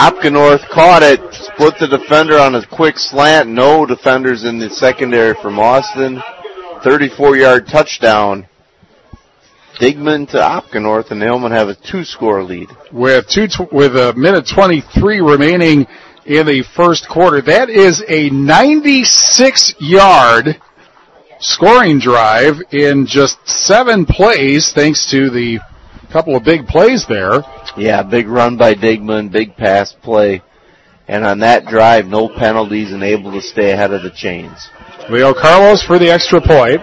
Opgenorth caught it, split the defender on a quick slant. No defenders in the secondary from Austin. 34-yard touchdown. Digman to Opgenorth, and the Hillmen have a 2-score lead. With a minute 23 remaining in the first quarter. That is a 96-yard scoring drive in just 7 plays, thanks to the couple of big plays there. Yeah, big run by Digman, big pass play. And on that drive, no penalties and able to stay ahead of the chains. Leo Carlos for the extra point.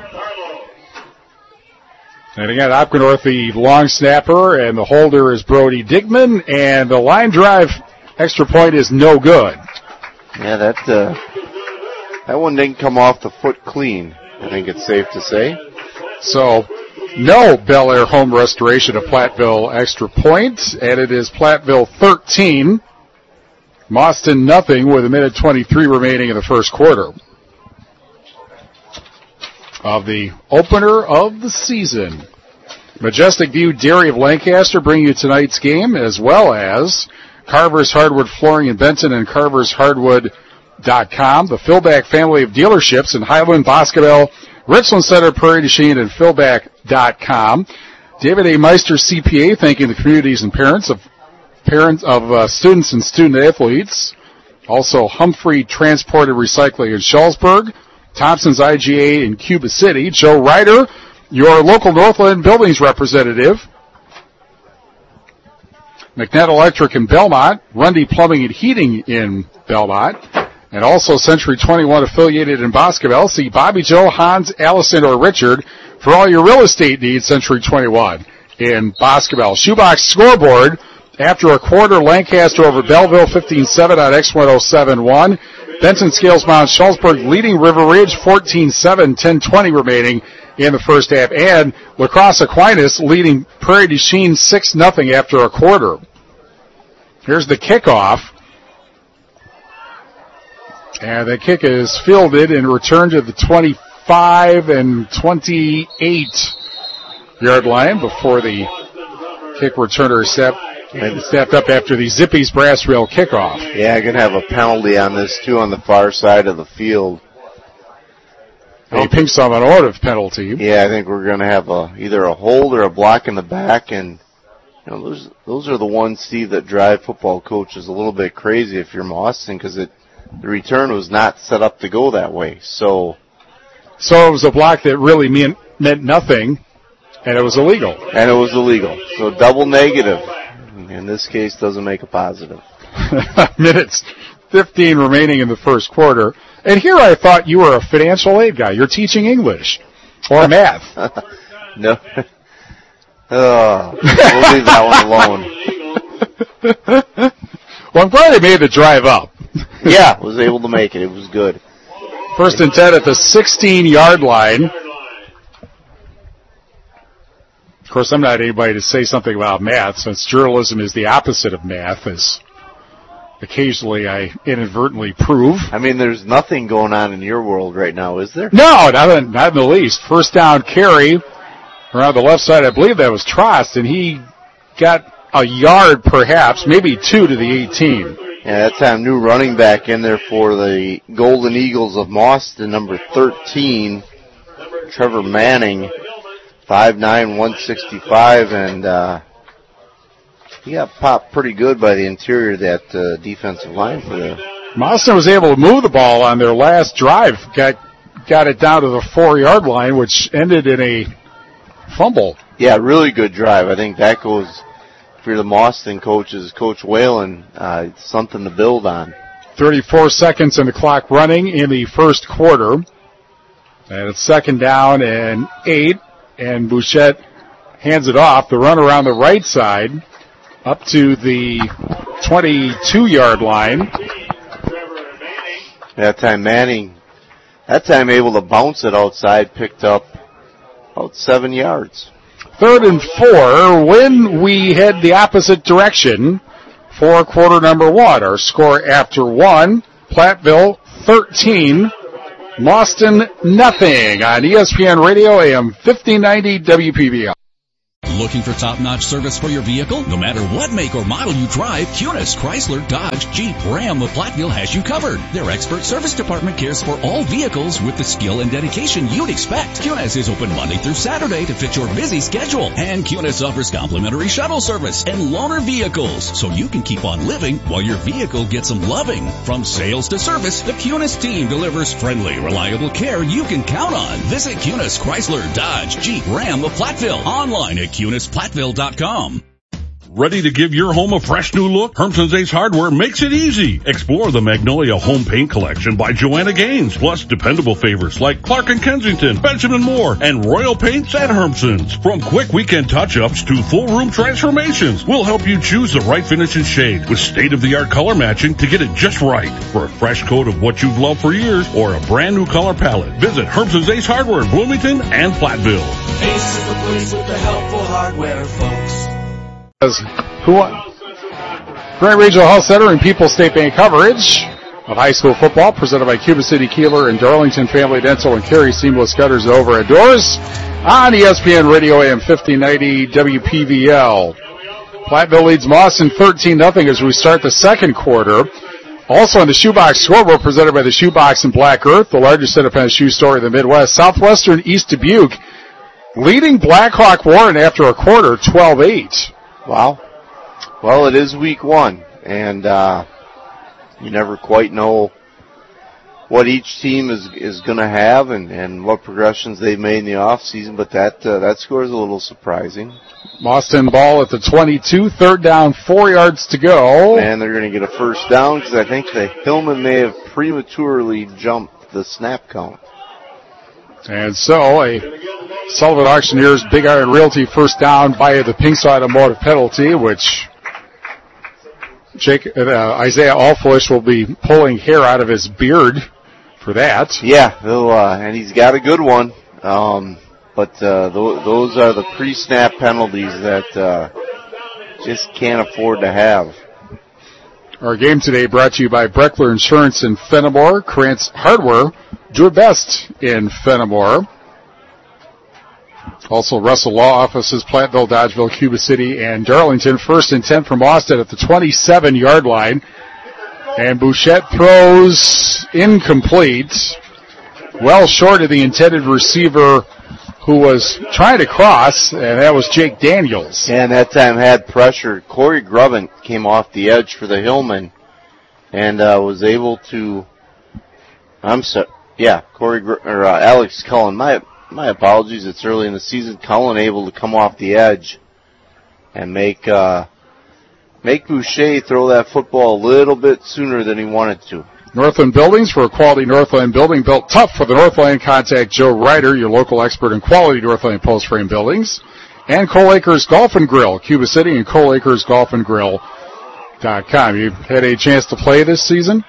And again, Opgenorth, the long snapper, and the holder is Brody Digman, and the line drive extra point is no good. Yeah, that one didn't come off the foot clean, I think it's safe to say. So, no Bel Air home restoration of Platteville extra point, and it is Platteville 13, Mauston nothing with a minute 23 remaining in the first quarter of the opener of the season. Majestic View Dairy of Lancaster bring you tonight's game, as well as Carver's Hardwood Flooring in Benton and carvershardwood.com. The Philback family of dealerships in Highland, Boscobel, Richland Center, Prairie du Chien, and Philback.com. David A. Meister CPA thanking the communities and parents of students and student athletes. Also Humphrey Transport and Recycling in Shullsburg. Thompson's IGA in Cuba City. Joe Ryder, your local Northland Buildings representative. McNett Electric in Belmont. Rundy Plumbing and Heating in Belmont. And also Century 21 affiliated in Boscobel. See Bobby Joe, Hans, Allison, or Richard for all your real estate needs. Century 21 in Boscobel. Shoebox scoreboard. After a quarter, Lancaster over Belleville 15-7 on X1071. Benson Scales Mount Shullsburg leading River Ridge 14-7, 10:20 remaining in the first half. And La Crosse Aquinas leading Prairie du Chien 6-0 after a quarter. Here's the kickoff. And the kick is fielded and returned to the 25 and 28-yard line before the kick returner stepped up after the Zippies brass rail kickoff. Yeah, going to have a penalty on this, too, on the far side of the field. A pink automotive penalty. Yeah, I think we're going to have either a hold or a block in the back, and those are the ones, Steve, that drive football coaches a little bit crazy if you're Mauston, because the return was not set up to go that way. So it was a block that really meant nothing, and it was illegal. So double negative. In this case, doesn't make a positive. Minutes 15 remaining in the first quarter. And here I thought you were a financial aid guy. You're teaching English or math. No. We'll leave that one alone. Well, I'm glad they made the drive up. Yeah, was able to make it. It was good. First and 10 at the 16-yard line. Of course, I'm not anybody to say something about math, since journalism is the opposite of math, as occasionally I inadvertently prove. I mean, there's nothing going on in your world right now, is there? No, not in the least. First down carry around the left side. I believe that was Trost, and he got a yard perhaps, maybe 2 to the 18. Yeah, that time new running back in there for the Golden Eagles of Mauston, number 13, Trevor Manning. 5'9", 165, and he got popped pretty good by the interior of that defensive line for them. Mauston was able to move the ball on their last drive, got it down to the 4-yard line, which ended in a fumble. Yeah, really good drive. I think that goes, if you're the Mauston coaches, Coach Whalen, something to build on. 34 seconds and the clock running in the first quarter. And it's second down and 8. And Bouchette hands it off. The run around the right side up to the 22-yard line. That time Manning, able to bounce it outside, picked up about 7 yards. 3rd and 4 when we head the opposite direction for quarter number 1. Our score after 1, Platteville 13. Mauston nothing on ESPN Radio AM 1590 WPBL. Looking for top-notch service for your vehicle? No matter what make or model you drive, Kunis, Chrysler, Dodge, Jeep, Ram of Platteville has you covered. Their expert service department cares for all vehicles with the skill and dedication you'd expect. Kunis is open Monday through Saturday to fit your busy schedule. And Kunis offers complimentary shuttle service and loaner vehicles, so you can keep on living while your vehicle gets some loving. From sales to service, the Kunis team delivers friendly, reliable care you can count on. Visit Kunis, Chrysler, Dodge, Jeep, Ram of Platteville. Online at KunisPlatteville.com. Ready to give your home a fresh new look? Hermson's Ace Hardware makes it easy. Explore the Magnolia Home Paint Collection by Joanna Gaines, plus dependable favorites like Clark & Kensington, Benjamin Moore, and Royal Paints at Hermson's. From quick weekend touch-ups to full room transformations, we'll help you choose the right finish and shade with state-of-the-art color matching to get it just right. For a fresh coat of what you've loved for years or a brand new color palette, visit Hermson's Ace Hardware in Bloomington and Platteville. Ace is the place with the helpful hardware, folks. Grant Regional Health Center and People's State Bank coverage of high school football presented by Cuba City Keeler and Darlington Family Dental and Carry Seamless Gutters over at Doors on ESPN Radio AM 1590 WPVL. Platteville leads Mauston 13-0 as we start the second quarter. Also on the Shoebox scoreboard presented by the Shoebox and Black Earth, the largest independent shoe store in the Midwest. Southwestern East Dubuque leading Blackhawk Warren after a quarter 12-8. Wow. Well, it is week one, and you never quite know what each team is going to have and what progressions they've made in the off season, but that score is a little surprising. Mauston ball at the 22, third down, 4 yards to go. And they're going to get a first down because I think the Hillman may have prematurely jumped the snap count. And so a Sullivan Auctioneers Big Iron Realty first down by the Pinks Automotive penalty, which Isaiah Alfoish will be pulling hair out of his beard for that. Yeah, and he's got a good one. But those are the pre-snap penalties that just can't afford to have. Our game today brought to you by Breckler Insurance in Fenimore, Krantz Hardware, do it best in Fenimore. Also, Russell Law Offices, Platteville, Dodgeville, Cuba City, and Darlington. 1st and 10 from Austin at the 27-yard line. And Bouchette throws incomplete. Well short of the intended receiver who was trying to cross, and that was Jake Daniels. And that time had pressure. Corey Grubin came off the edge for the Hillman and was able to, Alex Cullen. My apologies, it's early in the season. Cullen able to come off the edge and make Boucher throw that football a little bit sooner than he wanted to. Northland Buildings, for a quality Northland building built tough for the Northland. Contact Joe Ryder, your local expert in quality Northland post frame buildings. And Cole Acres Golf and Grill, Cuba City, and ColeAcersGolfandGrill.com. You had a chance to play this season?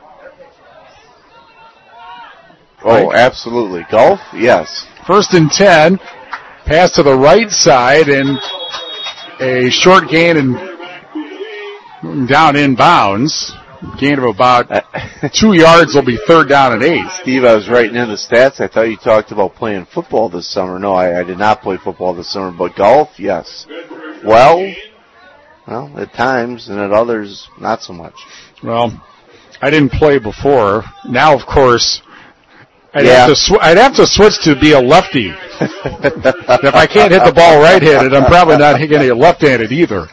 Oh, right? Absolutely. Golf? Yes. 1st and 10, pass to the right side, and a short gain and down inbounds. Gain of about 2 yards will be 3rd down and 8. Steve, I was writing in the stats. I thought you talked about playing football this summer. No, I did not play football this summer, but golf, yes. Well, at times, and at others, not so much. Well, I didn't play before. Now, of course, I'd have to switch to be a lefty. If I can't hit the ball right-handed, I'm probably not hitting it left-handed either.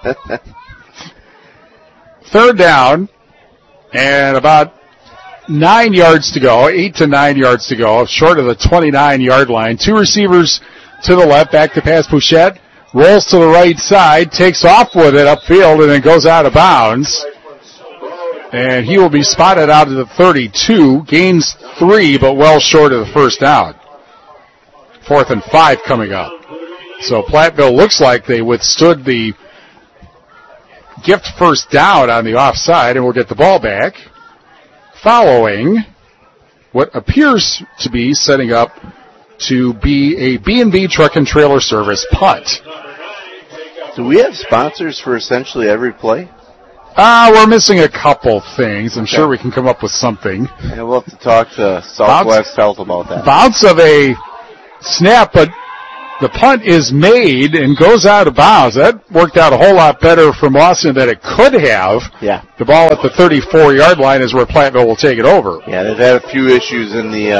3rd down. And about 9 yards to go, 8 to 9 yards to go, short of the 29-yard line. 2 receivers to the left, back to pass. Bouchette rolls to the right side, takes off with it upfield, and then goes out of bounds. And he will be spotted out of the 32, gains 3, but well short of the first down. 4th and 5 coming up. So Platteville looks like they withstood the gift first down on the offside, and we'll get the ball back following what appears to be setting up to be a B&B truck and trailer service punt. Do we have sponsors for essentially every play? We're missing a couple things. I'm sure we can come up with something. And we'll have to talk to Southwest Health about that. Bounce of a snap, but The punt is made and goes out of bounds. That worked out a whole lot better for Boston than it could have. Yeah. The ball at the 34-yard line is where Platteville will take it over. Yeah, they've had a few issues in the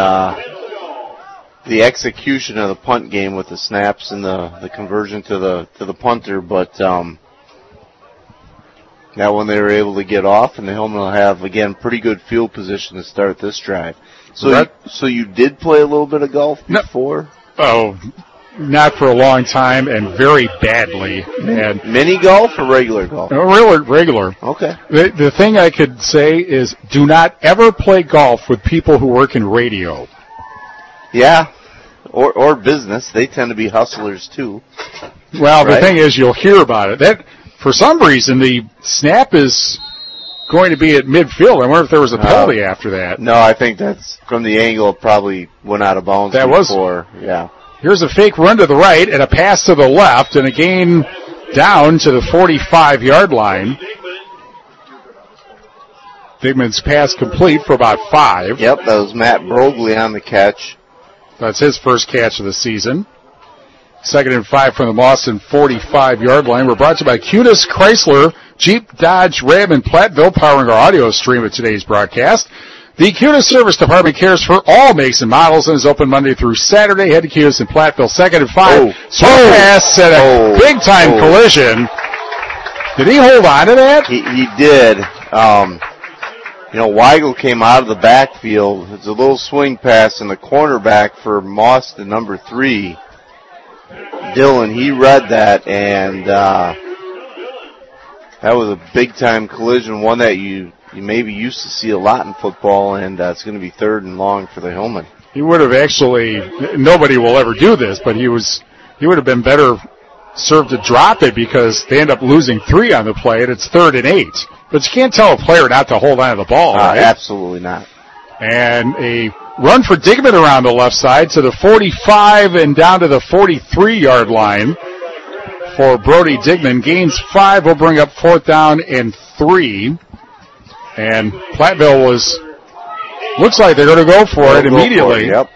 execution of the punt game with the snaps and the conversion to the punter, but that one they were able to get off, and the Hillman will have, again, pretty good field position to start this drive. So you did play a little bit of golf before? Oh, not for a long time and very badly. And mini golf or regular golf? Regular. Okay. The thing I could say is do not ever play golf with people who work in radio. Yeah. Or business. They tend to be hustlers too. Well, right? The thing is you'll hear about it. That, for some reason, the snap is going to be at midfield. I wonder if there was a penalty after that. No, I think that's from the angle. It probably went out of bounds before. Yeah. Here's a fake run to the right and a pass to the left and a gain down to the 45-yard line. Digman's pass complete for about 5. Yep, that was Matt Brogley on the catch. That's his first catch of the season. 2nd and 5 from the Boston 45-yard line. We're brought to you by Kunis Chrysler, Jeep, Dodge, Ram, and Platteville, powering our audio stream of today's broadcast. The Kunis Service Department cares for all makes and models and is open Monday through Saturday. Head to Kunis in Platteville. 2nd and 5. Swing pass at a big-time collision. Did he hold on to that? He did. Weigel came out of the backfield. It's a little swing pass, and the cornerback for Boston, number 3, Dylan, he read that, and that was a big-time collision, one that you maybe used to see a lot in football, and it's going to be 3rd and long for the Hillman. He would have actually, nobody will ever do this, but he would have been better served to drop it because they end up losing 3 on the play, and it's 3rd and 8. But you can't tell a player not to hold on to the ball, right? Absolutely not. And a run for Digman around the left side to the 45 and down to the 43-yard line for Brody Digman. Gains 5 will bring up 4th down and 3. And Platteville looks like they're going to go for it immediately. Yep.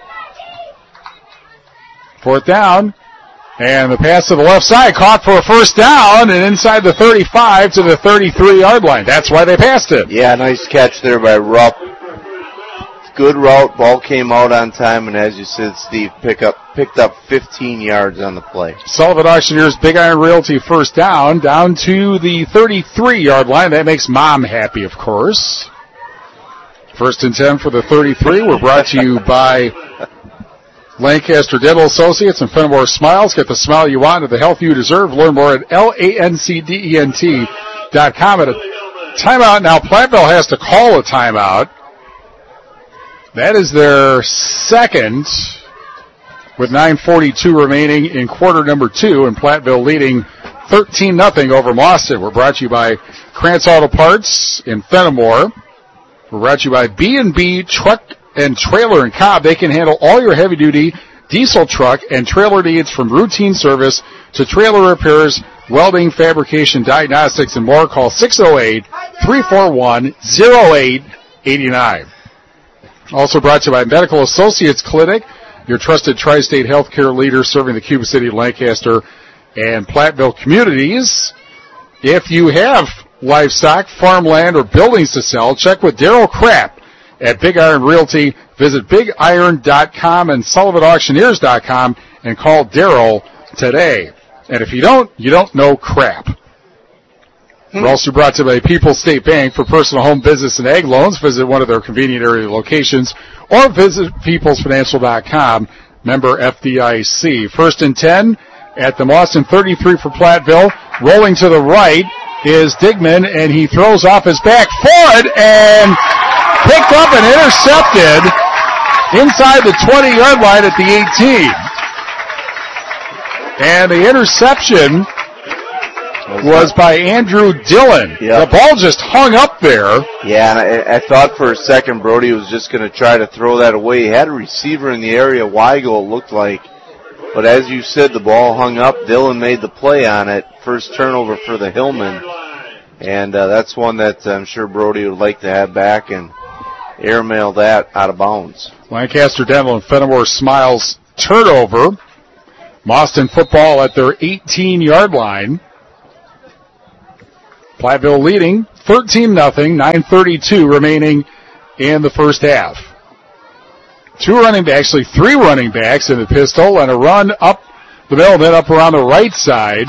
4th down. And the pass to the left side caught for a first down and inside the 35 to the 33-yard line. That's why they passed it. Yeah, nice catch there by Rupp. Good route. Ball came out on time, and as you said, Steve, picked up 15 yards on the play. Sullivan Auctioneers Big Iron Realty first down to the 33-yard line. That makes Mom happy, of course. 1st and 10 for the 33. We're brought to you by Lancaster Dental Associates and Fenimore Smiles. Get the smile you want and the health you deserve. Learn more at lancdent.com. At a timeout now, Platteville has to call a timeout. That is their second with 9:42 remaining in quarter number 2, and Platteville leading 13-0 over Boston. We're brought to you by Krantz Auto Parts in Fenimore. We're brought to you by B&B Truck and Trailer in Cobb. They can handle all your heavy-duty diesel truck and trailer needs, from routine service to trailer repairs, welding, fabrication, diagnostics, and more. Call 608-341-0889. Also brought to you by Medical Associates Clinic, your trusted tri-state healthcare leader serving the Cuba City, Lancaster, and Platteville communities. If you have livestock, farmland, or buildings to sell, check with Darryl Krapp at Big Iron Realty. Visit BigIron.com and SullivanAuctioneers.com and call Darryl today. And if you don't know crap. We're also brought to you by People's State Bank. For personal, home, business, and ag loans, visit one of their convenient area locations or visit peoplesfinancial.com, member FDIC. 1st and 10 at the Boston 33 for Platteville. Rolling to the right is Digman, and he throws off his back foot and picked up and intercepted inside the 20-yard line at the 18. And the interception was by Andrew Dillon. Yep. The ball just hung up there. Yeah, and I thought for a second Brody was just going to try to throw that away. He had a receiver in the area, Weigel, it looked like. But as you said, the ball hung up. Dillon made the play on it. First turnover for the Hillman. And that's one that I'm sure Brody would like to have back and airmail that out of bounds. Lancaster Dental and Fenimore Smiles turnover. Mauston football at their 18-yard line. Platteville leading 13-0, 9:32 remaining in the first half. Three running backs in the pistol, and a run up the middle, then up around the right side.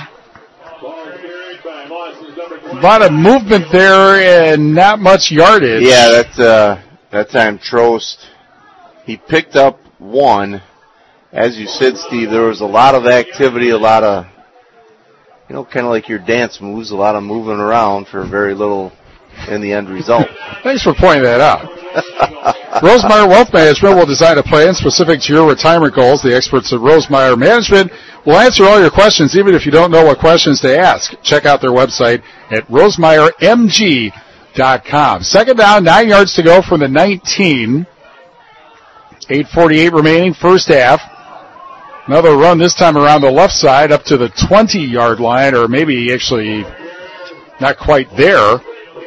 A lot of movement there and not much yardage. Yeah, that time Trost, he picked up one. As you said, Steve, there was a lot of activity, a lot of, kind of like your dance moves, a lot of moving around for very little in the end result. Thanks for pointing that out. Rosemeyer Wealth Management will design a plan specific to your retirement goals. The experts at Rosemeyer Management will answer all your questions, even if you don't know what questions to ask. Check out their website at rosemeyermg.com. Second down, 9 yards to go from the 19. 8:48 remaining, first half. Another run this time around the left side up to the 20-yard line, or maybe actually not quite there.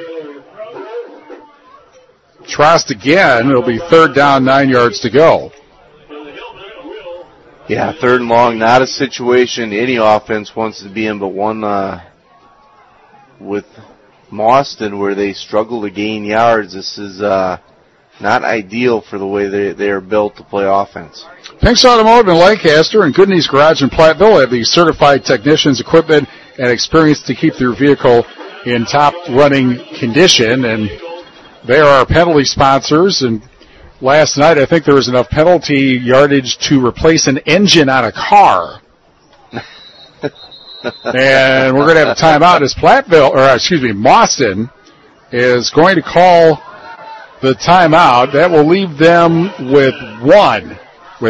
Trost again. It'll be third down, 9 yards to go. Yeah, third and long. Not a situation any offense wants to be in, but one with Mauston where they struggle to gain yards. This is not ideal for the way they are built to play offense. Pink's Automotive in Lancaster and Goodney's Garage in Platteville have the certified technicians, equipment, and experience to keep their vehicle in top running condition. And they are our penalty sponsors. And last night, I think there was enough penalty yardage to replace an engine on a car. And we're going to have a timeout as Mauston is going to call the timeout. That will leave them with one, with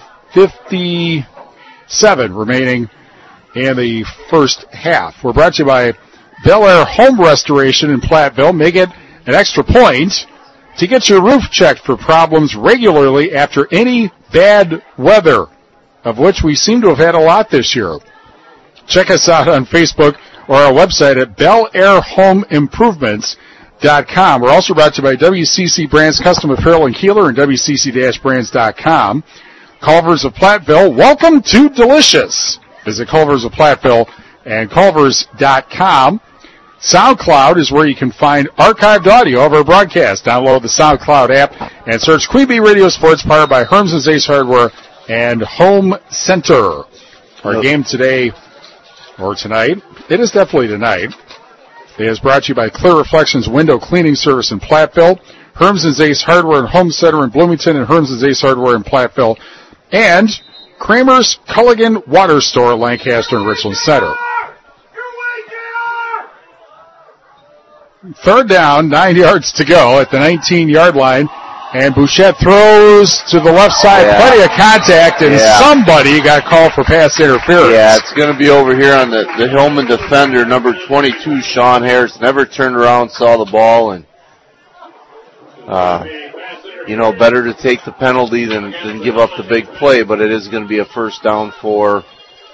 7:57 remaining in the first half. We're brought to you by Bel Air Home Restoration in Platteville. Make it an extra point to get your roof checked for problems regularly after any bad weather, of which we seem to have had a lot this year. Check us out on Facebook or our website at BelAirHomeImprovements.com. We're also brought to you by WCC Brands Custom Apparel in Keeler and WCC-Brands.com. Culver's of Platteville, welcome to Delicious. Visit Culver's of Platteville and Culver's.com. SoundCloud is where you can find archived audio of our broadcast. Download the SoundCloud app and search Queen Bee Radio Sports, powered by Herms & Ace Hardware and Home Center. Our game today, or tonight, it is definitely tonight, is brought to you by Clear Reflections Window Cleaning Service in Platteville, Herms & Ace Hardware and Home Center in Bloomington, and Herms & Ace Hardware in Platteville, and Kramer's Culligan Water Store, Lancaster and Richland Center. Third down, 9 yards to go at the 19-yard line, and Bouchette throws to the left side, plenty of contact, and somebody got called for pass interference. Yeah, it's going to be over here on the Hillman defender, number 22, Sean Harris. Never turned around, saw the ball, and better to take the penalty than give up the big play, but it is going to be a first down for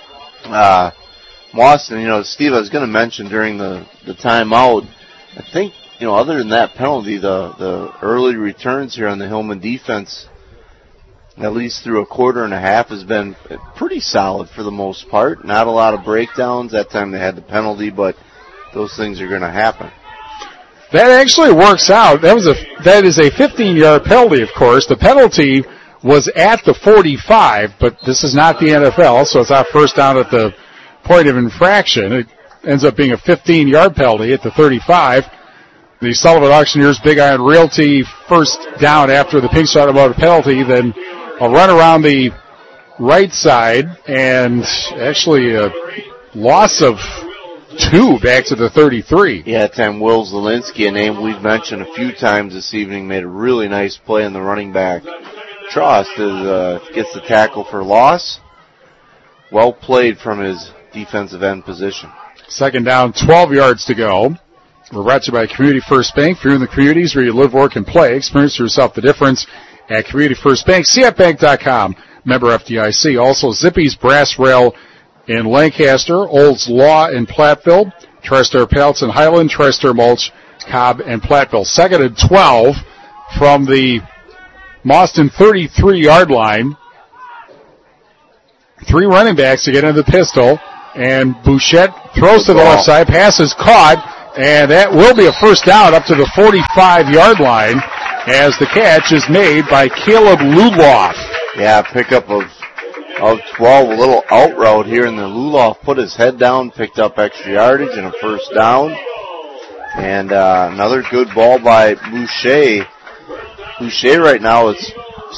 Mauston. Steve, I was going to mention during the timeout, I think, other than that penalty, the early returns here on the Hillman defense, at least through a quarter and a half, has been pretty solid for the most part. Not a lot of breakdowns. That time they had the penalty, but those things are going to happen. That actually works out. That is a 15-yard penalty, of course. The penalty was at the 45, but this is not the NFL, so it's not first down at the point of infraction. It ends up being a 15-yard penalty at the 35. The Sullivan Auctioneers Big Iron Realty first down after the Pink's Automotive penalty, then a run around the right side, and actually a loss of 2 back to the 33. Yeah, that time Will Zielinski, a name we've mentioned a few times this evening, made a really nice play in the running back. Trost gets the tackle for loss. Well played from his defensive end position. Second down, 12 yards to go. We're brought to you by Community First Bank. If you're in the communities where you live, work, and play, experience for yourself the difference at Community First Bank. CFBank.com, member FDIC. Also, Zippy's Brass Rail in Lancaster, Olds Law in Platteville, TriStar Pallets in Highland, TriStar Mulch, Cobb, and Platteville. Second and 12 from the Mauston 33-yard line. Three running backs to get into the pistol, and Bouchette throws to the left side, pass is caught, and that will be a first down up to the 45-yard line as the catch is made by Caleb Luloff. Yeah, pickup of 12, a little out route here, and then Luloff put his head down, picked up extra yardage and a first down. And another good ball by Boucher. Boucher right now is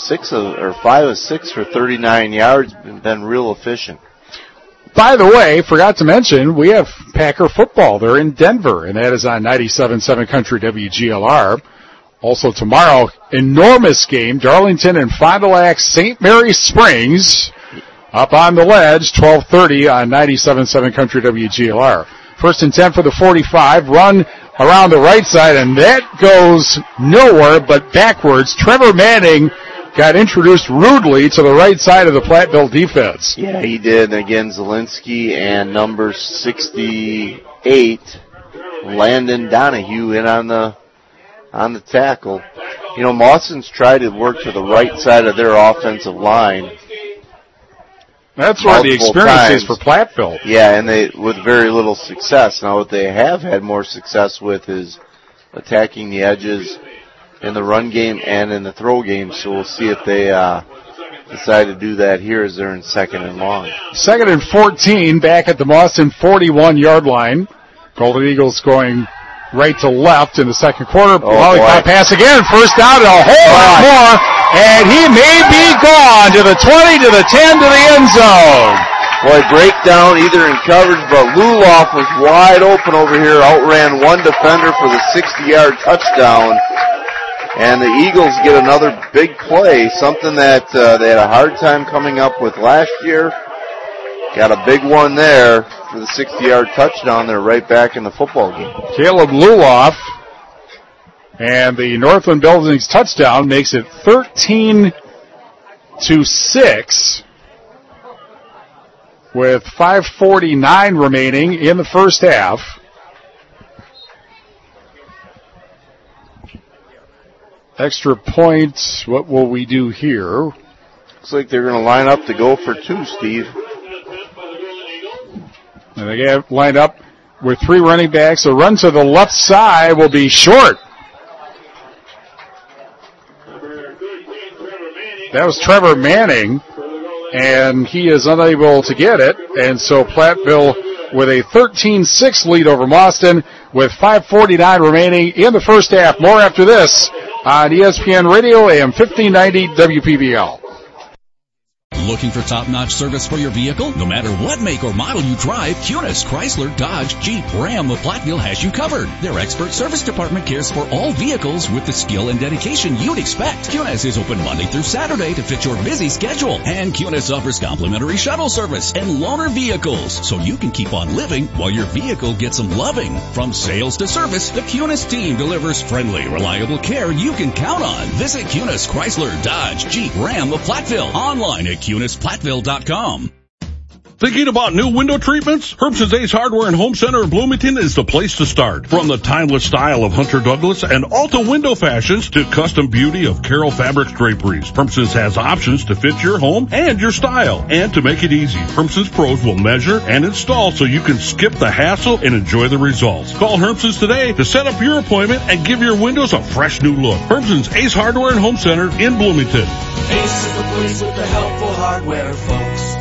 5 of 6 for 39 yards, been real efficient. By the way, forgot to mention, we have Packer football. They're in Denver, and that is on 97.7 Country WGLR. Also tomorrow, enormous game, Darlington and Fond du Lac St. Mary Springs. Up on the ledge, 12:30 on 97.7 Country WGLR. First and 10 for the 45, run around the right side, and that goes nowhere but backwards. Trevor Manning got introduced rudely to the right side of the Platteville defense. Yeah, he did. Again, Zielinski and number 68, Landon Donahue, in on the tackle. You know, Mawson's tried to work to the right side of their offensive line. That's where the experience is for Platteville. Yeah, and they with very little success. Now, what they have had more success with is attacking the edges in the run game and in the throw game. So we'll see if they decide to do that here as they're in second and long. Second and 14 back at the Mauston 41-yard line. Golden Eagles going right to left in the second quarter. Lollipop pass again. First down and a whole lot more. And he may be gone to the 20, to the 10, to the end zone. Boy, breakdown either in coverage, but Luloff was wide open over here. Outran one defender for the 60-yard touchdown. And the Eagles get another big play, something that they had a hard time coming up with last year. Got a big one there for the 60-yard touchdown. They're right back in the football game. Caleb Luloff, and the Northland Buildings touchdown makes it 13-6 with 5:49 remaining in the first half. Extra points, what will we do here? Looks like they're going to line up to go for two, Steve. And they get lined up with three running backs. A run to the left side will be short. That was Trevor Manning, and he is unable to get it. And so Platteville with a 13-6 lead over Mauston with 5:49 remaining in the first half. More after this on ESPN Radio, AM 1590 WPBL. Looking for top-notch service for your vehicle? No matter what make or model you drive, Kunis, Chrysler, Dodge, Jeep, Ram of Platteville has you covered. Their expert service department cares for all vehicles with the skill and dedication you'd expect. Kunis is open Monday through Saturday to fit your busy schedule. And Kunis offers complimentary shuttle service and loaner vehicles, so you can keep on living while your vehicle gets some loving. From sales to service, the Kunis team delivers friendly, reliable care you can count on. Visit Kunis, Chrysler, Dodge, Jeep, Ram of Platteville. Online at KunisPlatteville.com. Thinking about new window treatments? Herbson's Ace Hardware and Home Center in Bloomington is the place to start. From the timeless style of Hunter Douglas and Alta window fashions to custom beauty of Carroll Fabrics draperies, Herbson's has options to fit your home and your style. And to make it easy, Herbson's pros will measure and install so you can skip the hassle and enjoy the results. Call Herbson's today to set up your appointment and give your windows a fresh new look. Herbson's Ace Hardware and Home Center in Bloomington. Ace is the place with the helpful hardware, folks.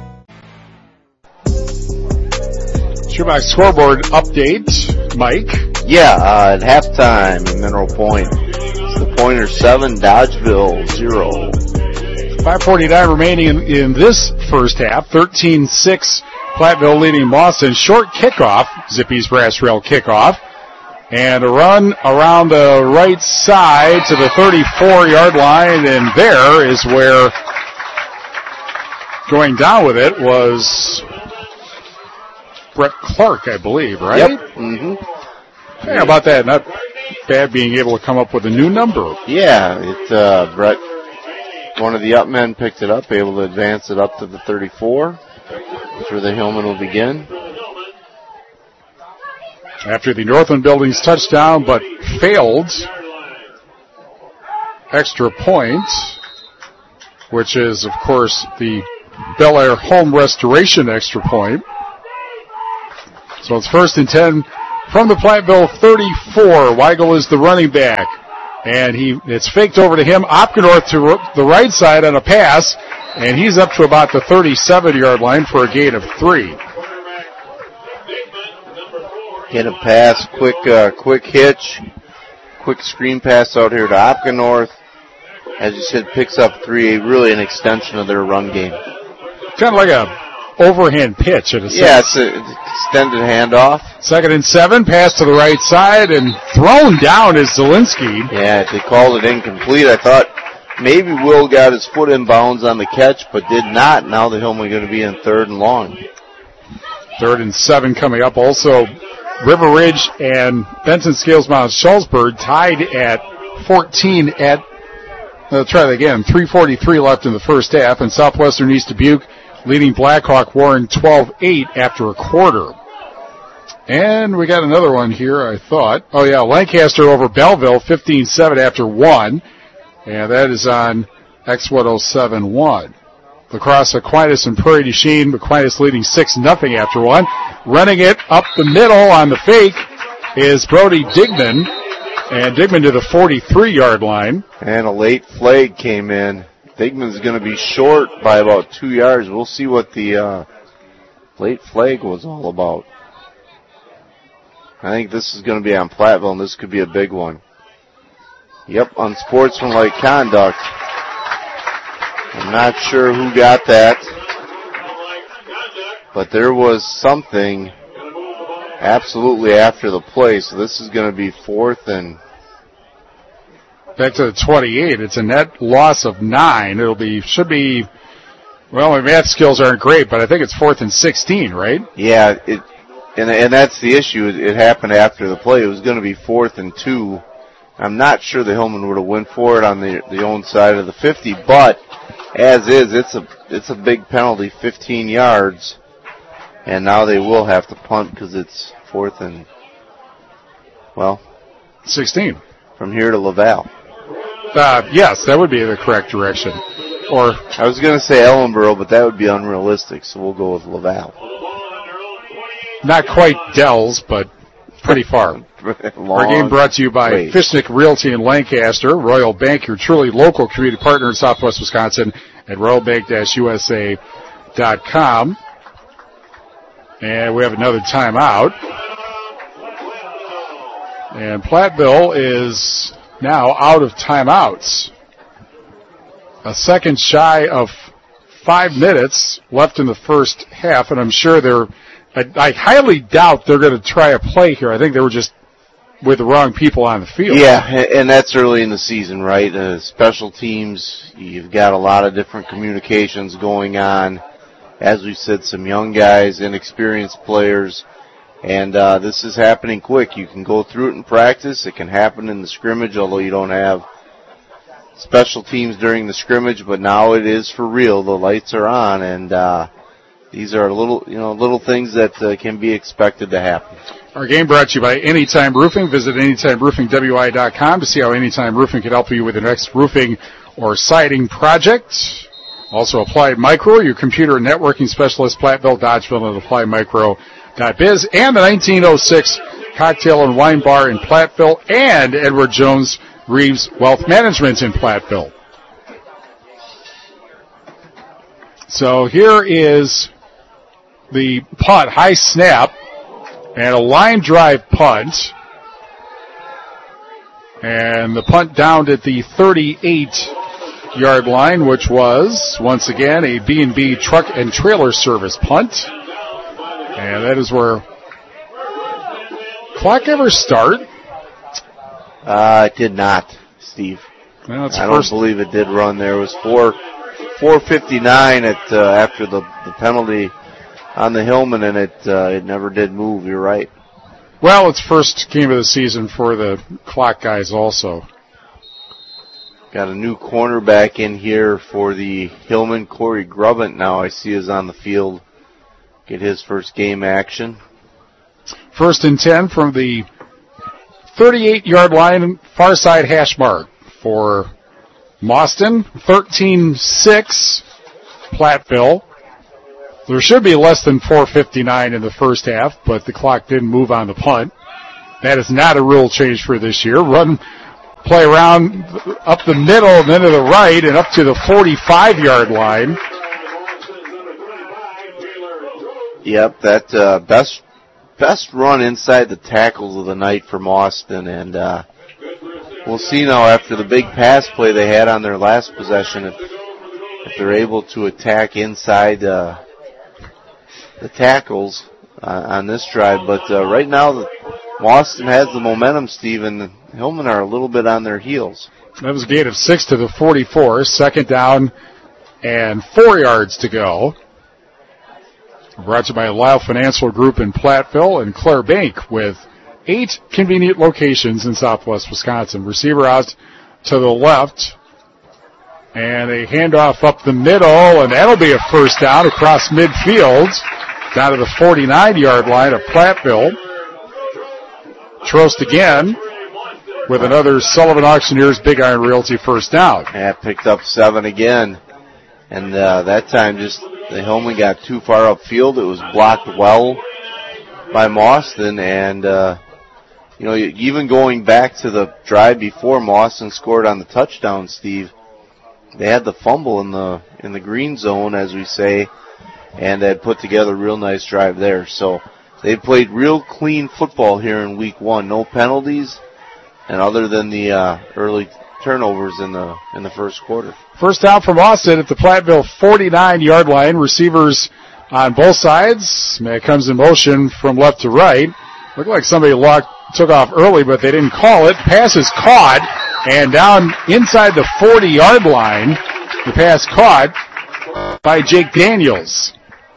Shoebox scoreboard update, Mike. Yeah, at halftime in Mineral Point, it's the Pointers 7, Dodgeville 0. 5:49 remaining in this first half. 13-6, Platteville leading Mauston. Short kickoff, Zippy's Brass Rail kickoff. And a run around the right side to the 34-yard line, and there is where going down with it was Brett Clark, I believe, right? Yep. Mm-hmm. How about that? Not bad being able to come up with a new number. Yeah, Brett, one of the up men picked it up, able to advance it up to the 34. That's where the Hillman will begin. After the Northland Buildings touchdown, but failed extra point, which is, of course, the Bel Air home restoration extra point. So it's 1st and 10 from the Platteville 34. Weigel is the running back. And it's faked over to him. Opgenorth to the right side on a pass. And he's up to about the 37-yard line for a gain of 3. Get a pass, quick hitch, quick screen pass out here to Opgenorth. As you said, picks up 3, really an extension of their run game. Kind of like a overhand pitch at a sense. Yeah, it's an extended handoff. 2nd and 7, pass to the right side, and thrown down is Zielinski. Yeah, they called it incomplete. I thought maybe Will got his foot in bounds on the catch, but did not. Now the Hillman going to be in 3rd and long. 3rd and 7 coming up. Also, River Ridge and Benton Scales Mount Schulzberg tied at 14 at, let's try that again, 3:43 left in the first half, and Southwestern East Dubuque leading Blackhawk Warren 12-8 after a quarter. And we got another one here, I thought. Oh, yeah, Lancaster over Belleville, 15-7 after 1. And that is on X1071. Lacrosse Aquinas and Prairie du Chien. Aquinas leading 6-0 after 1. Running it up the middle on the fake is Brody Digman. And Digman to the 43-yard line. And a late flag came in. Digman's going to be short by about 2 yards. We'll see what the late flag was all about. I think this is going to be on Platteville, and this could be a big one. Yep, unsportsmanlike conduct. I'm not sure who got that, but there was something absolutely after the play, so this is going to be 4th and... Back to the 28. It's a net loss of 9. Should be, well, my math skills aren't great, but I think it's 4th and 16, right? Yeah, and that's the issue. It happened after the play. It was going to be 4th and 2. I'm not sure the Hillman would have went for it on the own side of the 50, but as is, it's a big penalty, 15 yards, and now they will have to punt because it's 4th and, well, 16 from here to Laval. Yes, that would be the correct direction. Or I was going to say Ellenboro, but that would be unrealistic, so we'll go with Laval. Not quite Dells, but pretty far. Our game brought to you by Fishnick Realty in Lancaster, Royal Bank, your truly local community partner in Southwest Wisconsin, at royalbank-usa.com. And we have another timeout. And Platteville is now out of timeouts. A second shy of 5 minutes left in the first half, and I'm sure I highly doubt they're going to try a play here. I think they were just with the wrong people on the field. Yeah, and that's early in the season, right? Special teams, you've got a lot of different communications going on. As we said, some young guys, inexperienced players, and this is happening quick. You can go through it in practice. It can happen in the scrimmage, although you don't have special teams during the scrimmage, but now it is for real. The lights are on, and these are little things that can be expected to happen. Our game brought to you by Anytime Roofing. Visit AnytimeRoofingWI.com to see how Anytime Roofing can help you with your next roofing or siding project. Also, Applied Micro, your computer and networking specialist, Platteville, Dodgeville, and AppliedMicro.biz. And the 1906 Cocktail and Wine Bar in Platteville, and Edward Jones Reeves Wealth Management in Platteville. So here is the punt, high snap, and a line drive punt. And the punt down at the 38-yard line, which was, once again, a B&B truck and trailer service punt. And that is where clock ever start? It did not, Steve. Well, I don't believe it did run there. It was 4:59 after the penalty on the Hillman, and it never did move. You're right. Well, it's first game of the season for the clock guys also. Got a new cornerback in here for the Hillman. Corey Grubbant now I see is on the field. Get his first game action. 1st and 10 from the 38-yard line, far side hash mark for Mauston. 13-6 Platteville. There should be less than 4:59 in the first half, but the clock didn't move on the punt. That is not a rule change for this year. Play around up the middle and then to the right and up to the 45-yard line. Yep, that best run inside the tackles of the night from Austin, and we'll see now after the big pass play they had on their last possession if they're able to attack inside the tackles on this drive. But right now, Austin has the momentum, Steve, and the Hillman are a little bit on their heels. That was a gain of 6 to the 44. Second down and 4 yards to go. Brought to you by Lyle Financial Group in Platteville and Claire Bank with 8 convenient locations in southwest Wisconsin. Receiver out to the left. And a handoff up the middle, and that'll be a first down across midfield down to the 49-yard line of Platteville. Trost again with another Sullivan Auctioneers Big Iron Realty first down. Yeah, picked up 7 again. And that time just the Hillman got too far upfield. It was blocked well by Mauston. And, even going back to the drive before Mauston scored on the touchdown, Steve, they had the fumble in the green zone, as we say, and they had put together a real nice drive there. So they played real clean football here in week 1. No penalties, and other than the early turnovers in the first quarter. First down from Austin at the Platteville 49-yard line. Receivers on both sides. It comes in motion from left to right. Looked like somebody took off early, but they didn't call it. Pass is caught, and down inside the 40-yard line, the pass caught by Jake Daniels.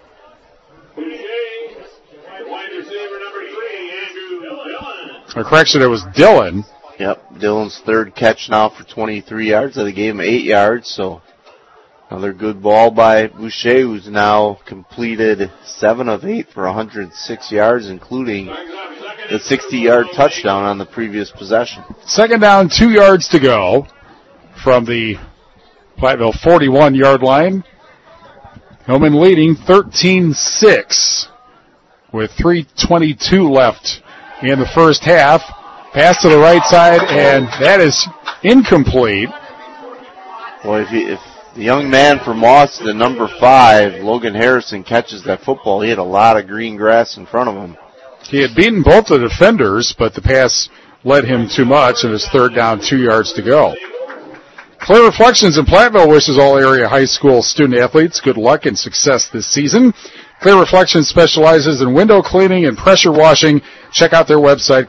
A correction, it was Dylan. Yep, Dylan's third catch now for 23 yards. They gave him 8 yards, so another good ball by Boucher, who's now completed 7 of 8 for 106 yards, including the 60-yard touchdown on the previous possession. Second down, 2 yards to go from the Platteville 41-yard line. Hillman leading 13-6 with 3:22 left in the first half. Pass to the right side, and that is incomplete. Well, if the young man from Austin, number 5, Logan Harrison, catches that football, he had a lot of green grass in front of him. He had beaten both the defenders, but the pass led him too much, and it's third down, 2 yards to go. Clear Reflections in Platteville wishes all area high school student athletes good luck and success this season. Clear Reflections specializes in window cleaning and pressure washing. Check out their website,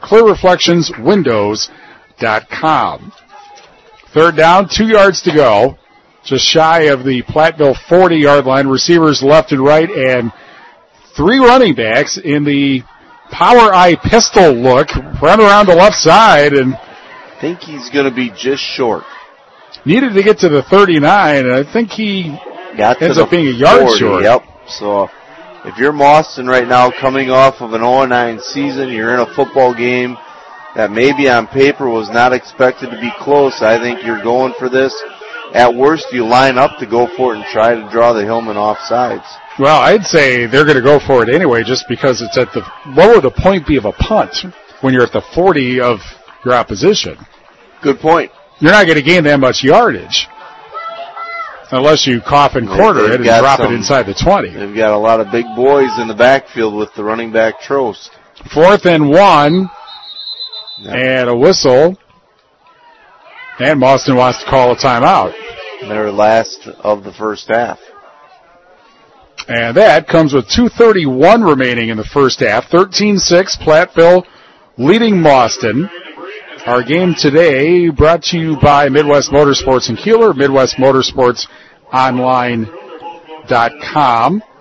clearreflectionswindows.com. Third down, 2 yards to go. Just shy of the Platteville 40-yard line. Receivers left and right, and 3 running backs in the power eye pistol look. Run around the left side, and I think he's going to be just short. Needed to get to the 39, and I think he ends up being a yard 40, short. Yep. So if you're Mauston right now coming off of an 0-9 season, you're in a football game that maybe on paper was not expected to be close. I think you're going for this. At worst, you line up to go for it and try to draw the Hillman off sides. Well, I'd say they're going to go for it anyway just because it's at what would the point be of a punt when you're at the 40 of your opposition? Good point. You're not going to gain that much yardage unless you cough and quarter it and drop it inside the 20. They've got a lot of big boys in the backfield with the running back Trost. 4th and 1, and a whistle. And Mauston wants to call a timeout. Their last of the first half. And that comes with 2:31 remaining in the first half. 13-6, Platteville leading Mauston. Our game today brought to you by Midwest Motorsports in Keeler, MidwestMotorsportsOnline.com.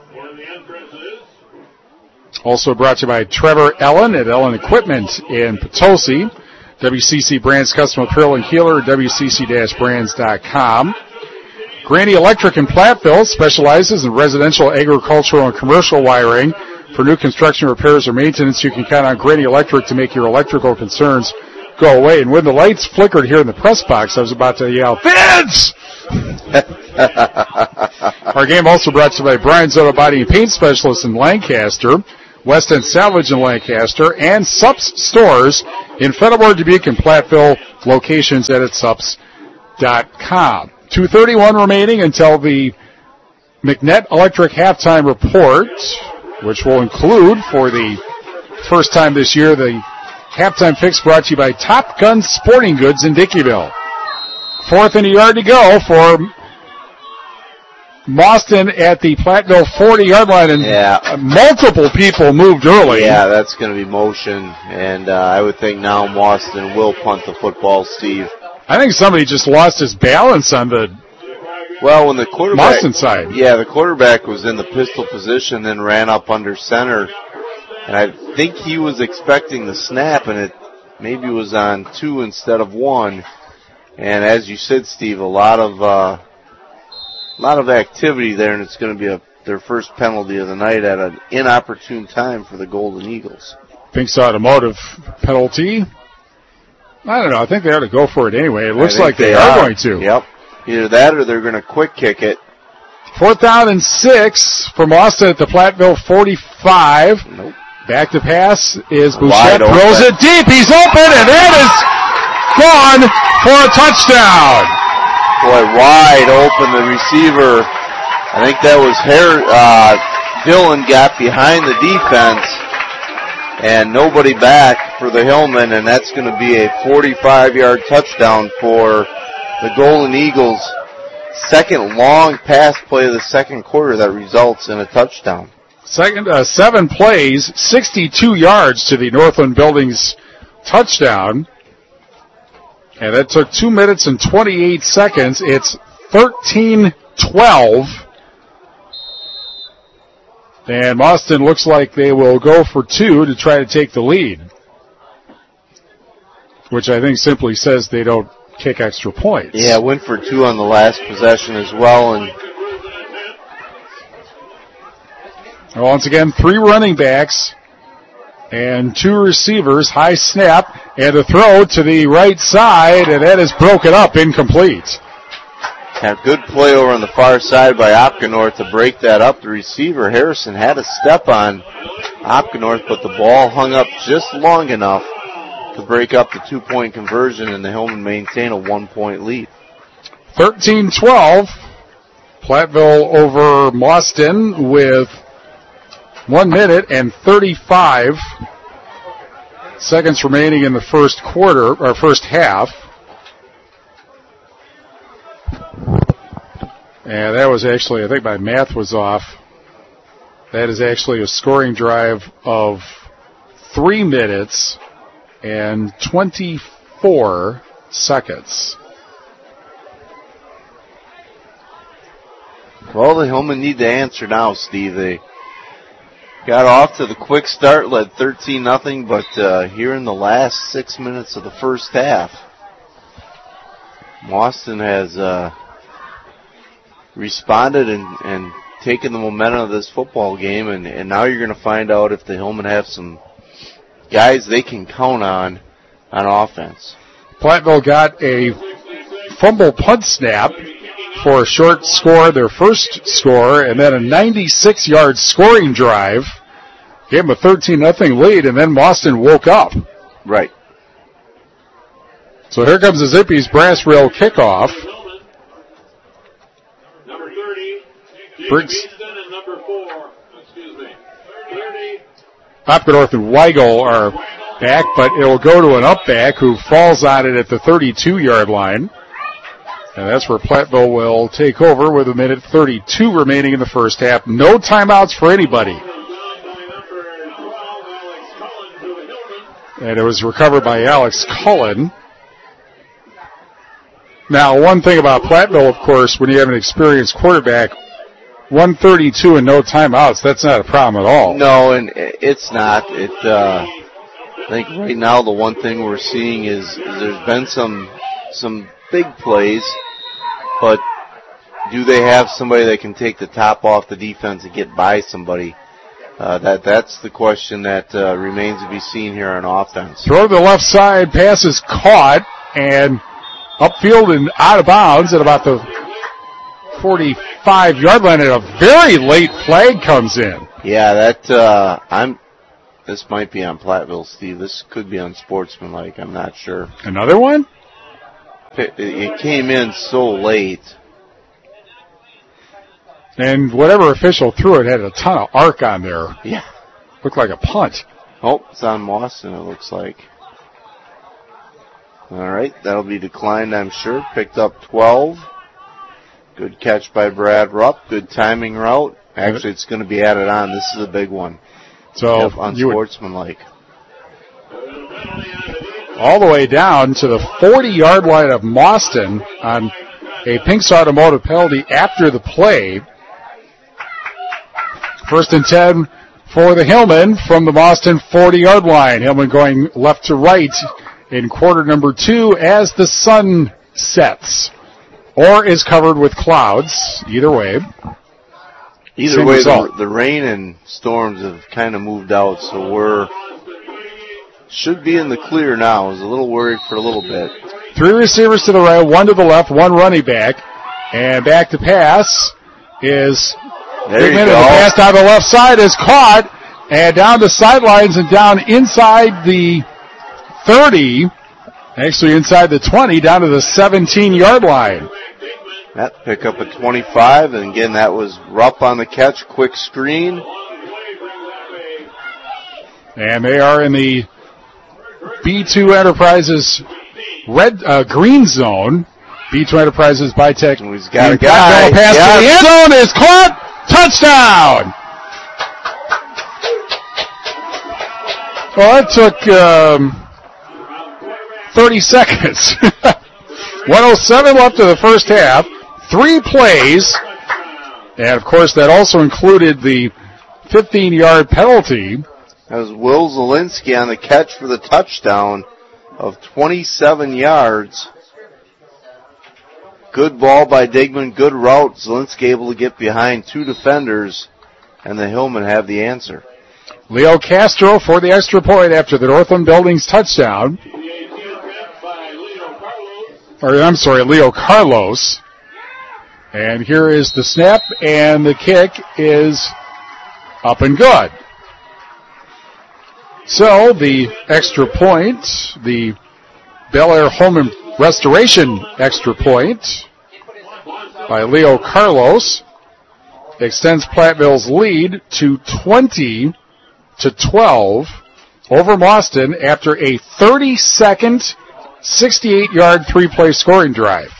Also brought to you by Trevor Ellen at Ellen Equipment in Potosi. WCC Brands Custom Apparel in Keeler, WCC-Brands.com. Granny Electric in Platteville specializes in residential, agricultural, and commercial wiring. For new construction, repairs, or maintenance, you can count on Granny Electric to make your electrical concerns go away. And when the lights flickered here in the press box, I was about to yell, Vince! Our game also brought to you by Brian Zotto Body and Paint Specialists in Lancaster, West End Salvage in Lancaster, and Sups Stores in Fenimore, Dubuque, and Platteville. Locations at sups.com. 2:31 remaining until the McNett Electric halftime report, which will include, for the first time this year, the halftime fix brought to you by Top Gun Sporting Goods in Dickeyville. 4th and a yard to go for Mauston at the Platteville 40-yard line, and multiple people moved early. Yeah, that's going to be motion, and I would think now Mauston will punt the football, Steve. I think somebody just lost his balance on the when the quarterback, Mauston side. Yeah, the quarterback was in the pistol position, then ran up under center, and I think he was expecting the snap, and it maybe was on 2 instead of 1. And as you said, Steve, a lot of activity there, and it's going to be their first penalty of the night at an inopportune time for the Golden Eagles. Pink's Automotive penalty. I don't know. I think they ought to go for it anyway. It looks like they are going to. Yep. Either that or they're going to quick kick it. 4th down and 6 for Mauston at the Platteville 45. Nope. Back to pass is Bouchette. Throws it deep. He's open, and that is gone for a touchdown. Boy, wide open. The receiver, I think that was Dillon got behind the defense, and nobody back for the Hillman, and that's going to be a 45-yard touchdown for the Golden Eagles. Second long pass play of the second quarter that results in a touchdown. 7 plays, 62 yards to the Northland Buildings touchdown. And that took 2 minutes and 28 seconds. It's 13-12. And Mauston looks like they will go for 2 to try to take the lead, which I think simply says they don't kick extra points. Yeah, went for 2 on the last possession as well. And once again, 3 running backs and 2 receivers. High snap and a throw to the right side, and that is broken up, incomplete. A good play over on the far side by Opgenorth to break that up. The receiver, Harrison, had a step on Opgenorth, but the ball hung up just long enough to break up the 2-point conversion, and the Hillman maintain a 1-point lead. 13-12. Platteville over Mauston with 1 minute and 35 seconds remaining in the first quarter, or first half. And that was actually, I think my math was off. That is actually a scoring drive of 3 minutes and 24 seconds. Well, the Hillman need to answer now, Steve. They got off to the quick start, led 13-0, but here in the last 6 minutes of the first half, Mauston has responded and taken the momentum of this football game, and now you're going to find out if the Hillman have some guys they can count on offense. Platteville got a fumble punt snap for a short score, their first score, and then a 96-yard scoring drive. Gave them a 13-0 lead, and then Mauston woke up. Right. So here comes the Zippies brass rail kickoff. Briggs, Opgenorth and Weigel are back, but it will go to an up back who falls on it at the 32-yard line. And that's where Platteville will take over with 1:32 remaining in the first half. No timeouts for anybody. And it was recovered by Alex Cullen. Now, one thing about Platteville, of course, when you have an experienced quarterback, 1:32 and no timeouts, that's not a problem at all. No, and it's not. I think right now the one thing we're seeing is there's been some big plays, but do they have somebody that can take the top off the defense and get by somebody? That's the question that remains to be seen here on offense. Throw to the left side, pass is caught, and upfield and out of bounds at about the 45-yard line, and a very late flag comes in. Yeah, this might be on Platteville, Steve. This could be unsportsmanlike. I'm not sure. Another one? It came in so late. And whatever official threw it had a ton of arc on there. Yeah. Looked like a punt. Oh, it's on Mauston, it looks like. All right, that'll be declined, I'm sure. Picked up 12. Good catch by Brad Rupp. Good timing route. Actually, it's going to be added on. This is a big one. So unsportsmanlike. All the way down to the 40-yard line of Mauston on a Pink's Automotive penalty after the play. 1st and 10 for the Hillmen from the Mauston 40-yard line. Hillmen going left to right in quarter number 2 as the sun sets or is covered with clouds. Either way. Either way, the rain and storms have kind of moved out, so should be in the clear now. I was a little worried for a little bit. 3 receivers to the right, 1 to the left, 1 running back. And back to pass is there you go. The pass down the left side is caught, and down the sidelines and down inside the 30, actually inside the 20, down to the 17-yard line. That pick up a 25, and again, that was Rupp on the catch, quick screen. And they are in the B2 Enterprises green zone. B2 Enterprises Bi-Tech. He's got a guy. Pass to the end zone is caught. Touchdown! Well, it took 30 seconds. 1:07 left of the first half. 3 plays. And, of course, that also included the 15-yard penalty. That was Will Zielinski on the catch for the touchdown of 27 yards. Good ball by Digman, good route. Zielinski able to get behind 2 defenders, and the Hillmen have the answer. Leo Castro for the extra point after the Northland Buildings touchdown. Leo Carlos. And here is the snap, and the kick is up and good. So the extra point, the Bel Air Home Restoration extra point by Leo Carlos extends Platteville's lead to 20-12 over Mauston after a 30-second, 68-yard, 3-play scoring drive.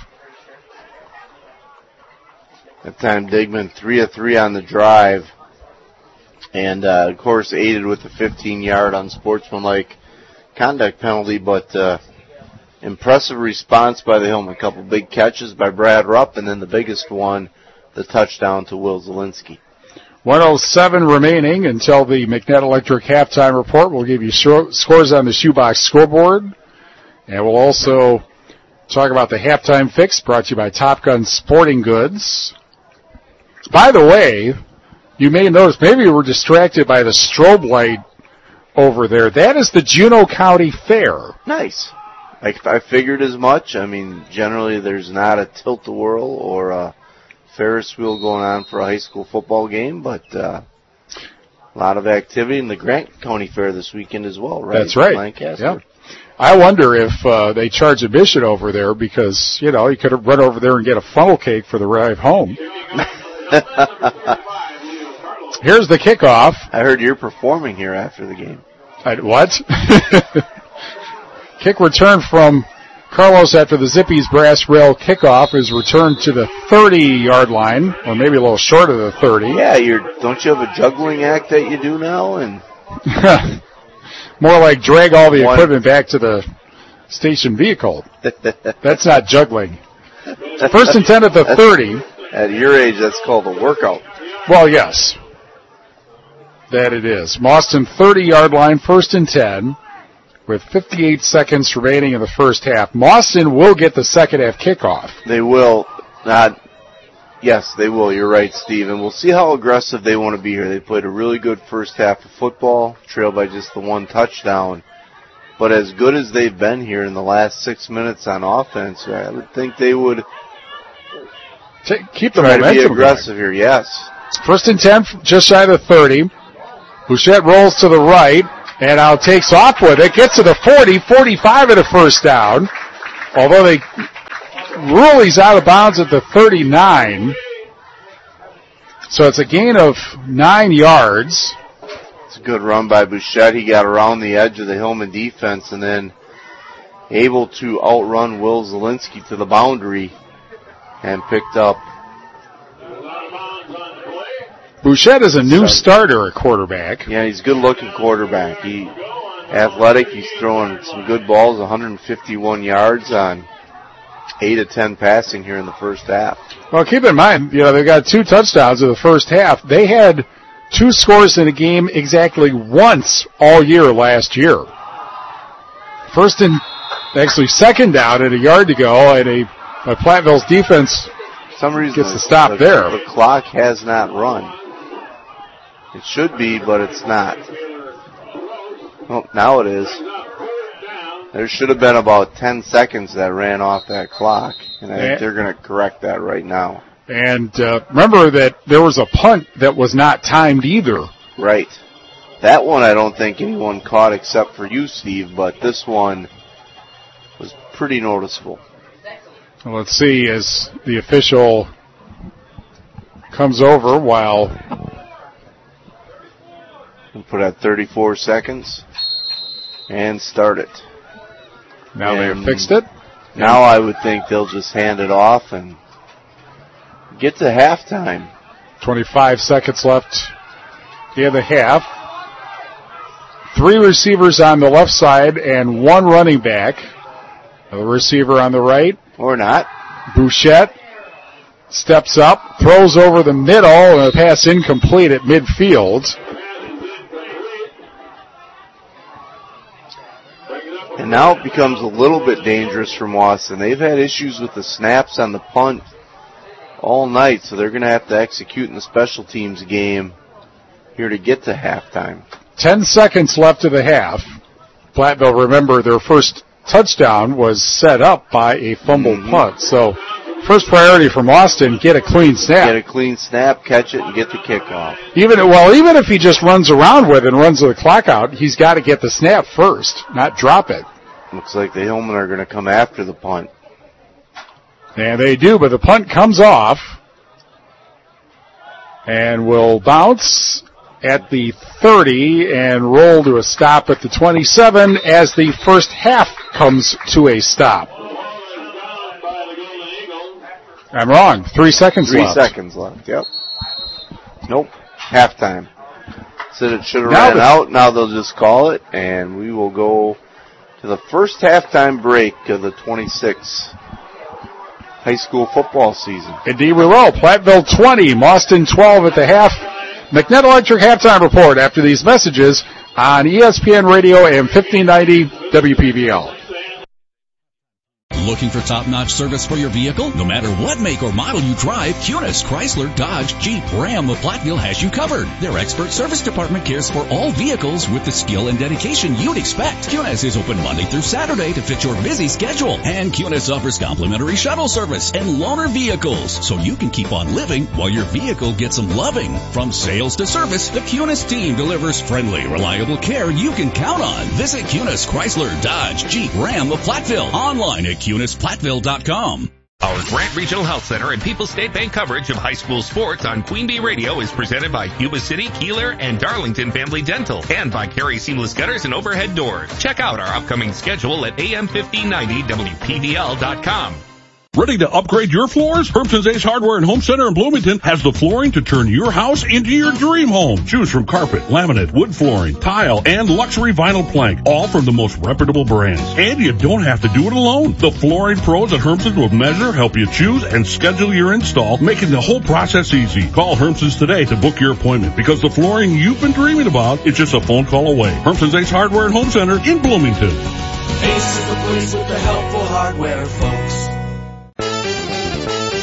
That time Digman 3 of 3 on the drive. And, of course, aided with the 15-yard unsportsmanlike conduct penalty, but impressive response by the Hillmen. A couple big catches by Brad Rupp, and then the biggest one, the touchdown to Will Zielinski. 1:07 remaining until the McNett Electric halftime report. We'll give you scores on the shoebox scoreboard, and we'll also talk about the halftime fix brought to you by Top Gun Sporting Goods. By the way, you may notice, maybe you were distracted by the strobe light over there. That is the Juneau County Fair. Nice. I figured as much. I mean, generally there's not a tilt-a-whirl or a Ferris wheel going on for a high school football game, but a lot of activity in the Grant County Fair this weekend as well, right? That's right. Lancaster. Yeah. I wonder if they charge admission over there because, you know, you could have run over there and get a funnel cake for the ride home. Here's the kickoff. I heard you're performing here after the game. What? Kick return from Carlos after the Zippies brass rail kickoff is returned to the 30-yard line, or maybe a little short of the 30. Yeah, don't you have a juggling act that you do now? And more like drag all the equipment back to the station vehicle. That's not juggling. 1st and 10 at the 30. At your age, that's called a workout. Well, yes. That it is. Mauston 30-yard line, 1st and 10, with 58 seconds remaining in the first half. Mauston will get the second half kickoff. They will. Yes, they will. You're right, Steve. And we'll see how aggressive they want to be here. They played a really good first half of football, trailed by just the 1 touchdown. But as good as they've been here in the last 6 minutes on offense, I would think they would keep the Try momentum to be aggressive going. here, yes. 1st and 10, just shy of the 30. Bouchette rolls to the right and now takes off with it. Gets to the 40, 45 at a first down. Although they rule he's out of bounds at the 39. So it's a gain of 9 yards. It's a good run by Bouchette. He got around the edge of the Hillman defense and then able to outrun Will Zielinski to the boundary and picked up. Bouchette is a new starter at quarterback. Yeah, he's a good-looking quarterback. He's athletic. He's throwing some good balls, 151 yards on 8 of 10 passing here in the first half. Well, keep in mind, they got 2 touchdowns in the first half. They had 2 scores in a game exactly once all year last year. Second down at a yard to go, and Platteville's defense for some reason gets the stop there. The clock has not run. It should be, but it's not. Oh, now it is. There should have been about 10 seconds that ran off that clock, and I think they're going to correct that right now. And remember that there was a punt that was not timed either. Right. That one I don't think anyone caught except for you, Steve, but this one was pretty noticeable. Well, let's see as the official comes over while... We'll put at 34 seconds and start it. Now they've fixed it. Now I would think they'll just hand it off and get to halftime. 25 seconds left in the half. 3 receivers on the left side and 1 running back. The receiver on the right. Or not. Bouchette steps up, throws over the middle, and a pass incomplete at midfield. And now it becomes a little bit dangerous for Boston. They've had issues with the snaps on the punt all night, so they're going to have to execute in the special teams game here to get to halftime. 10 seconds left of the half. Platteville, remember, their first touchdown was set up by a fumbled punt. So first priority from Austin, get a clean snap. Get a clean snap, catch it, and get the kickoff. Even if he just runs around with it and runs the clock out, he's got to get the snap first, not drop it. Looks like the Hillmen are going to come after the punt. And they do, but the punt comes off and will bounce at the 30 and roll to a stop at the 27 as the first half comes to a stop. I'm wrong. 3 seconds left. 3 seconds left, yep. Nope. Halftime. Said it should have ran out. Now they'll just call it, and we will go to the first halftime break of the 26 high school football season. Indeed we will. Platteville 20, Boston 12 at the half. McNett Electric halftime report after these messages on ESPN Radio and 1590 WPVL. Looking for top-notch service for your vehicle? No matter what make or model you drive, Kunis, Chrysler, Dodge, Jeep, Ram of Platteville has you covered. Their expert service department cares for all vehicles with the skill and dedication you'd expect. Kunis is open Monday through Saturday to fit your busy schedule. And Kunis offers complimentary shuttle service and loaner vehicles, so you can keep on living while your vehicle gets some loving. From sales to service, the Kunis team delivers friendly, reliable care you can count on. Visit Kunis, Chrysler, Dodge, Jeep, Ram of Platteville. Online at KunisPlatteville.com. Our Grant Regional Health Center and People's State Bank coverage of high school sports on Queen Bee Radio is presented by Yuba City, Keeler, and Darlington Family Dental, and by Carey Seamless Gutters and Overhead Doors. Check out our upcoming schedule at am1590wpdl.com. Ready to upgrade your floors? Hermson's Ace Hardware and Home Center in Bloomington has the flooring to turn your house into your dream home. Choose from carpet, laminate, wood flooring, tile, and luxury vinyl plank, all from the most reputable brands. And you don't have to do it alone. The flooring pros at Hermson's will measure, help you choose, and schedule your install, making the whole process easy. Call Hermson's today to book your appointment, because the flooring you've been dreaming about is just a phone call away. Hermson's Ace Hardware and Home Center in Bloomington. Ace is the place with the helpful hardware, folks.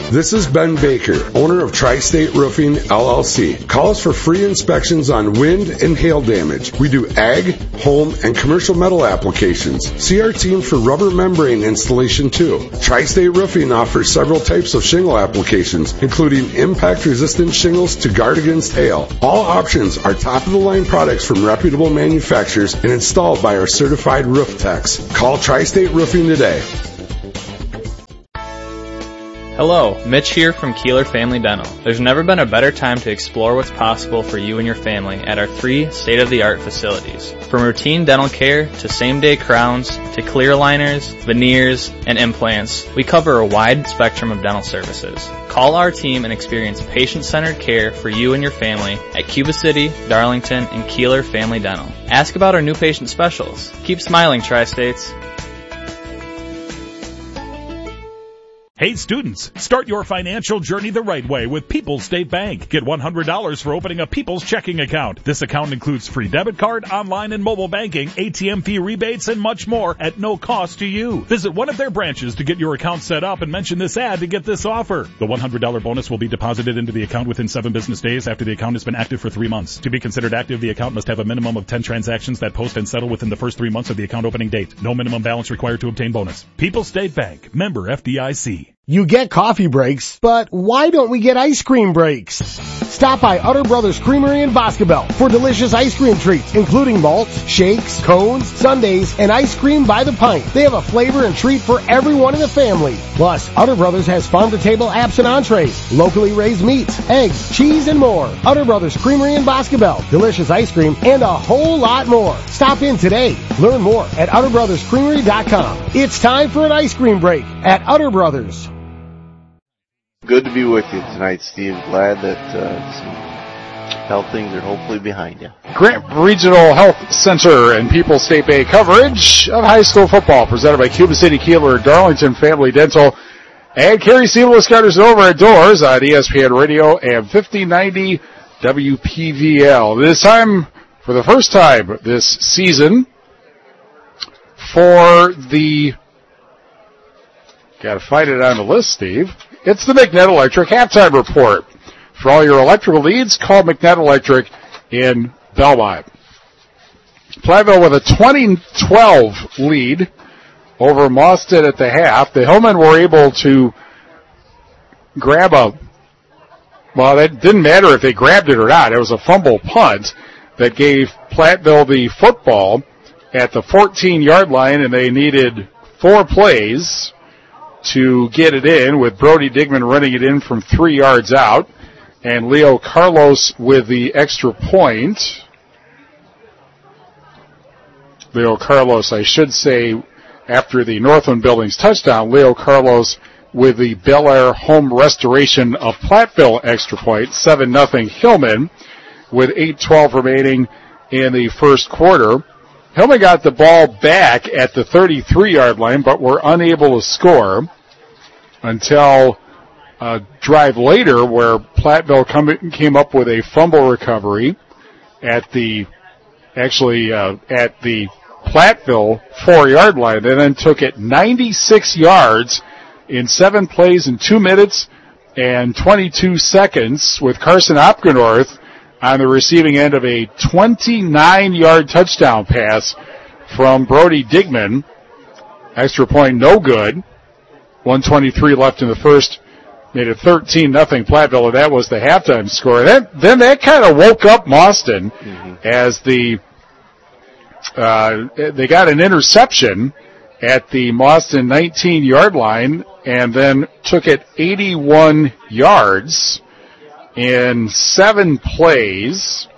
This is Ben Baker, owner of Tri-State Roofing, LLC. Call us for free inspections on wind and hail damage. We do ag, home, and commercial metal applications. See our team for rubber membrane installation too. Tri-State Roofing offers several types of shingle applications, including impact-resistant shingles to guard against hail. All options are top-of-the-line products from reputable manufacturers and installed by our certified roof techs. Call Tri-State Roofing today. Hello, Mitch here from Keeler Family Dental. There's never been a better time to explore what's possible for you and your family at our 3 state-of-the-art facilities. From routine dental care to same-day crowns to clear aligners, veneers, and implants, we cover a wide spectrum of dental services. Call our team and experience patient-centered care for you and your family at Cuba City, Darlington, and Keeler Family Dental. Ask about our new patient specials. Keep smiling, Tri-States. Hey students, start your financial journey the right way with People's State Bank. Get $100 for opening a People's checking account. This account includes free debit card, online and mobile banking, ATM fee rebates, and much more at no cost to you. Visit one of their branches to get your account set up and mention this ad to get this offer. The $100 bonus will be deposited into the account within 7 business days after the account has been active for 3 months. To be considered active, the account must have a minimum of 10 transactions that post and settle within the first 3 months of the account opening date. No minimum balance required to obtain bonus. People's State Bank, member FDIC. You get coffee breaks, but why don't we get ice cream breaks? Stop by Utter Brothers Creamery in Boscobel for delicious ice cream treats, including malts, shakes, cones, sundaes, and ice cream by the pint. They have a flavor and treat for everyone in the family. Plus, Utter Brothers has farm-to-table apps and entrees, locally raised meats, eggs, cheese, and more. Utter Brothers Creamery in Boscobel, delicious ice cream, and a whole lot more. Stop in today. Learn more at UtterBrothersCreamery.com. It's time for an ice cream break at Utter Brothers. Good to be with you tonight, Steve. Glad that some health things are hopefully behind you. Grant Regional Health Center and People's State Bank coverage of high school football presented by Cuba City, Keeler, Darlington Family Dental, and Carrie Seamless Cutters over at Doors on ESPN Radio and 1590 WPVL. This time, for the first time this season, for the... Gotta find it on the list, Steve. It's the McNett Electric Halftime Report. For all your electrical needs, call McNett Electric in Belmont. Platteville with a 20-12 lead over Mauston at the half. The Hillmen were able to grab well, it didn't matter if they grabbed it or not. It was a fumble punt that gave Platteville the football at the 14-yard line, and they needed 4 plays to get it in, with Brody Digman running it in from 3 yards out, and Leo Carlos with the extra point. Leo Carlos, I should say, after the Northland Buildings touchdown, Leo Carlos with the Bel Air home restoration of Platteville extra point, 7-0 Hillman, with 8:12 remaining in the first quarter. Hillman got the ball back at the 33-yard line, but were unable to score until a drive later where Platteville came up with a fumble recovery at the Platteville 4-yard line. They then took it 96 yards in 7 plays in 2 minutes and 22 seconds with Carson Opgenorth on the receiving end of a 29-yard touchdown pass from Brody Digman. Extra point no good. 1:23 left in the first. Made it 13-0 Platteville, and that was the halftime score. Then that kind of woke up Mauston as they got an interception at the Mauston 19-yard line and then took it 81 yards in 7 plays.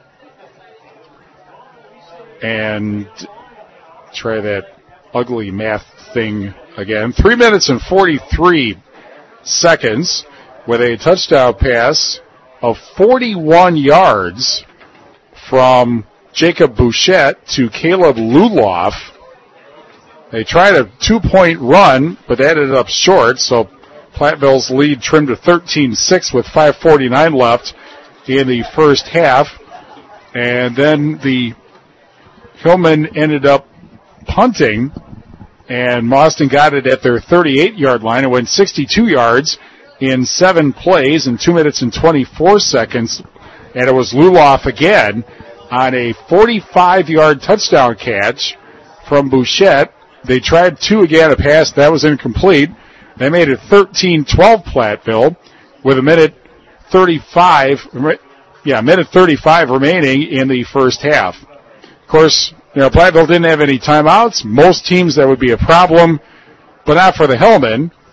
And try that ugly math thing again. 3 minutes and 43 seconds with a touchdown pass of 41 yards from Jacob Bouchette to Caleb Luloff. They tried a 2-point run, but that ended up short, so Platteville's lead trimmed to 13-6 with 5:49 left in the first half. And then the Hillman ended up punting, and Mauston got it at their 38-yard line and went 62 yards in 7 plays in 2 minutes and 24 seconds. And it was Luloff again on a 45-yard touchdown catch from Bouchette. They tried 2 again, a pass that was incomplete. They made it 13-12 Platteville with minute 35 remaining in the first half. Of course, Platteville didn't have any timeouts. Most teams that would be a problem, but not for the Hillmen.